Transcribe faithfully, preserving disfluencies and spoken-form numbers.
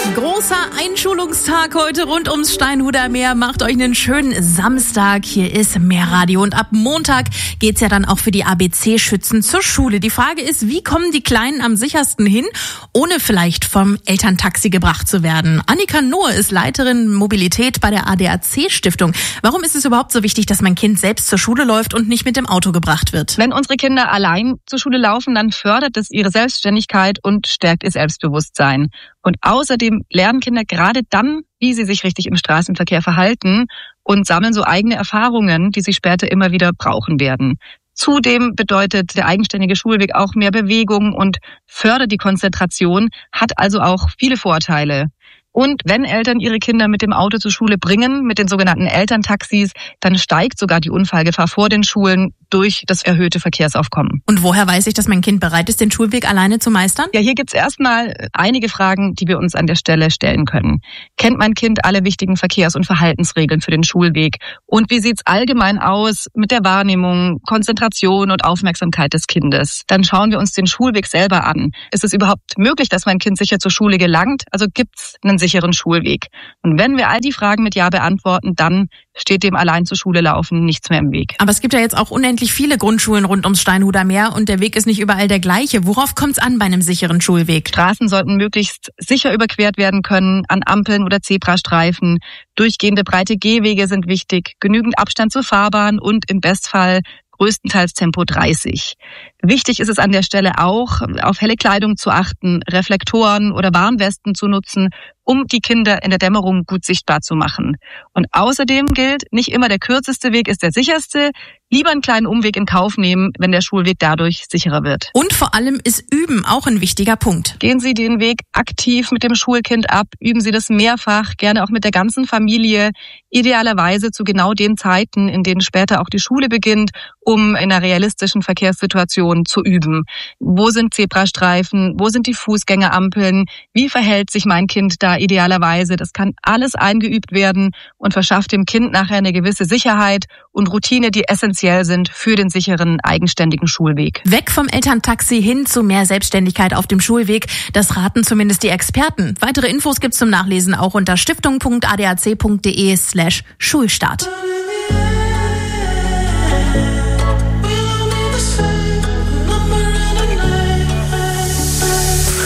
Großer Einschulungstag heute rund ums Steinhuder Meer. Macht euch einen schönen Samstag. Hier ist Meerradio. Und ab Montag geht's ja dann auch für die A B C-Schützen zur Schule. Die Frage ist, wie kommen die Kleinen am sichersten hin, ohne vielleicht vom Elterntaxi gebracht zu werden? Annika Nohe ist Leiterin Mobilität bei der A D A C-Stiftung. Warum ist es überhaupt so wichtig, dass mein Kind selbst zur Schule läuft und nicht mit dem Auto gebracht wird? Wenn unsere Kinder allein zur Schule laufen, dann fördert es ihre Selbstständigkeit und stärkt ihr Selbstbewusstsein. Und außerdem lernen Kinder gerade dann, wie sie sich richtig im Straßenverkehr verhalten und sammeln so eigene Erfahrungen, die sie später immer wieder brauchen werden. Zudem bedeutet der eigenständige Schulweg auch mehr Bewegung und fördert die Konzentration, hat also auch viele Vorteile. Und wenn Eltern ihre Kinder mit dem Auto zur Schule bringen, mit den sogenannten Elterntaxis, dann steigt sogar die Unfallgefahr vor den Schulen durch das erhöhte Verkehrsaufkommen. Und woher weiß ich, dass mein Kind bereit ist, den Schulweg alleine zu meistern? Ja, hier gibt's erstmal einige Fragen, die wir uns an der Stelle stellen können. Kennt mein Kind alle wichtigen Verkehrs- und Verhaltensregeln für den Schulweg? Und wie sieht's allgemein aus mit der Wahrnehmung, Konzentration und Aufmerksamkeit des Kindes? Dann schauen wir uns den Schulweg selber an. Ist es überhaupt möglich, dass mein Kind sicher zur Schule gelangt? Also gibt's einen sicheren Schulweg? Und wenn wir all die Fragen mit Ja beantworten, dann steht dem allein zur Schule laufen nichts mehr im Weg. Aber es gibt ja jetzt auch unendlich viele Grundschulen rund ums Steinhuder Meer und der Weg ist nicht überall der gleiche. Worauf kommt es an bei einem sicheren Schulweg? Straßen sollten möglichst sicher überquert werden können, an Ampeln oder Zebrastreifen. Durchgehende breite Gehwege sind wichtig, genügend Abstand zur Fahrbahn und im Bestfall größtenteils Tempo dreißig. Wichtig ist es an der Stelle auch, auf helle Kleidung zu achten, Reflektoren oder Warnwesten zu nutzen, um die Kinder in der Dämmerung gut sichtbar zu machen. Und außerdem gilt, nicht immer der kürzeste Weg ist der sicherste. Lieber einen kleinen Umweg in Kauf nehmen, wenn der Schulweg dadurch sicherer wird. Und vor allem ist Üben auch ein wichtiger Punkt. Gehen Sie den Weg aktiv mit dem Schulkind ab, üben Sie das mehrfach, gerne auch mit der ganzen Familie, idealerweise zu genau den Zeiten, in denen später auch die Schule beginnt, um in einer realistischen Verkehrssituation zu üben. Wo sind Zebrastreifen? Wo sind die Fußgängerampeln? Wie verhält sich mein Kind da idealerweise? Das kann alles eingeübt werden und verschafft dem Kind nachher eine gewisse Sicherheit und Routine, die essentiell sind für den sicheren, eigenständigen Schulweg. Weg vom Elterntaxi hin zu mehr Selbstständigkeit auf dem Schulweg. Das raten zumindest die Experten. Weitere Infos gibt's zum Nachlesen auch unter stiftung punkt a d a c punkt d e slash Schulstart.